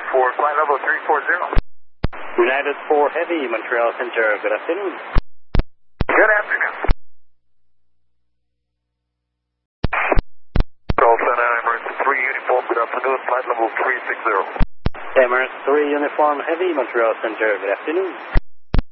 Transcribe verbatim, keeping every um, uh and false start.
for flight level three four zero. United four Heavy, Montreal Center, good afternoon. Good afternoon. Delta nine, Emirates three Uniform, good afternoon, flight level three six zero. Emirates three Uniform Heavy, Montreal Center, good afternoon.